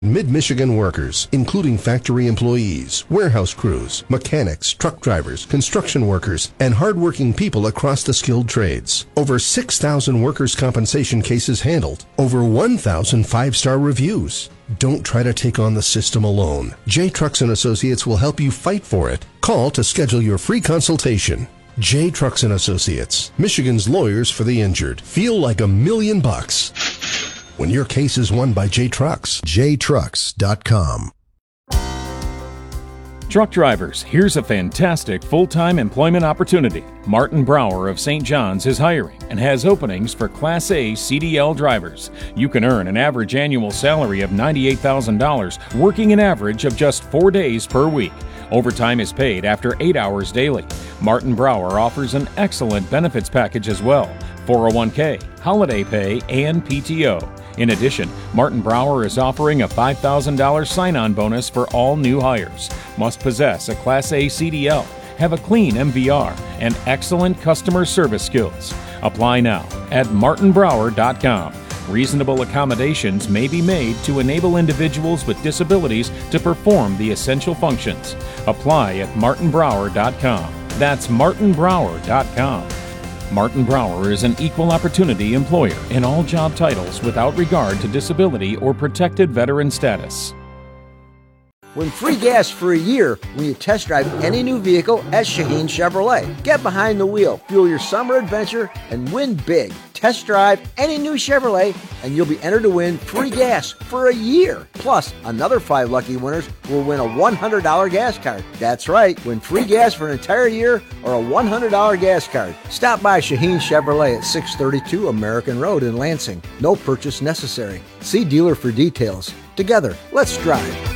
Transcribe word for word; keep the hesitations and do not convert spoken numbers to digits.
Mid-Michigan workers, including factory employees, warehouse crews, mechanics, truck drivers, construction workers, and hardworking people across the skilled trades. Over six thousand workers' compensation cases handled. Over one thousand five-star reviews. Don't try to take on the system alone. J. Trucks and Associates will help you fight for it. Call to schedule your free consultation. J. Trucks and Associates, Michigan's lawyers for the injured. Feel like a million bucks when your case is won by J. Trucks. J trucks dot com. Truck drivers, here's a fantastic full-time employment opportunity. Martin Brower of Saint John's is hiring and has openings for Class A C D L drivers. You can earn an average annual salary of ninety-eight thousand dollars, working an average of just four days per week. Overtime is paid after eight hours daily. Martin Brower offers an excellent benefits package as well: four oh one k, holiday pay, and P T O. In addition, Martin Brower is offering a five thousand dollars sign-on bonus for all new hires. Must possess a Class A C D L, have a clean M V R, and excellent customer service skills. Apply now at martin brower dot com. Reasonable accommodations may be made to enable individuals with disabilities to perform the essential functions. Apply at martin brower dot com. That's martin brower dot com. Martin Brower is an equal opportunity employer in all job titles without regard to disability or protected veteran status. Win free gas for a year when you test drive any new vehicle at Shaheen Chevrolet. Get behind the wheel, fuel your summer adventure, and win big. Test drive any new Chevrolet, and you'll be entered to win free gas for a year. Plus, another five lucky winners will win a one hundred dollars gas card. That's right, win free gas for an entire year or a one hundred dollars gas card. Stop by Shaheen Chevrolet at six thirty-two American Road in Lansing. No purchase necessary. See dealer for details. Together, let's drive.